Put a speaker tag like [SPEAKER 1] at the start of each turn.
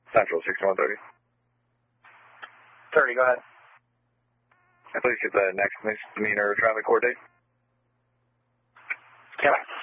[SPEAKER 1] Central 6130.
[SPEAKER 2] 30, go ahead.
[SPEAKER 1] And please get the next misdemeanor traffic court date.
[SPEAKER 2] Yep.